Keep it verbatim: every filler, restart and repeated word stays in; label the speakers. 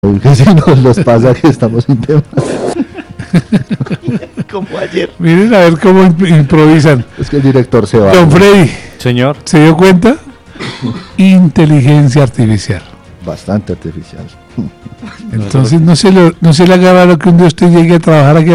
Speaker 1: Que si nos los pasa que estamos sin tema.
Speaker 2: Como ayer.
Speaker 3: Miren a ver cómo imp- improvisan.
Speaker 1: Es que el director se va.
Speaker 3: Don Freddy,
Speaker 2: Señor.
Speaker 3: ¿se dio cuenta? Inteligencia artificial.
Speaker 1: Bastante artificial.
Speaker 3: Entonces no se, le, no se le haga lo que un día usted llegue a trabajar aquí